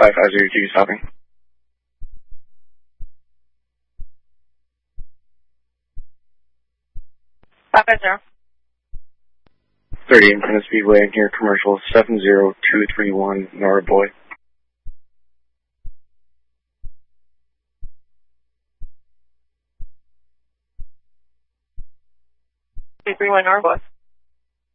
5502 stopping. 550. 30 Independence Speedway near commercial 70231 Nora Boy. 231 Norwood.